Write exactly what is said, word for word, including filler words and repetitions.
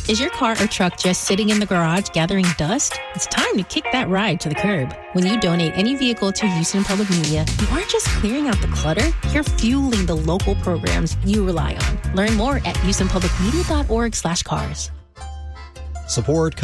Is your car or truck just sitting in the garage gathering dust? It's time to kick that ride to the curb. When you donate any vehicle to Houston Public Media, you aren't just clearing out the clutter, you're fueling the local programs you rely on. Learn more at houston public media dot org slash cars. Support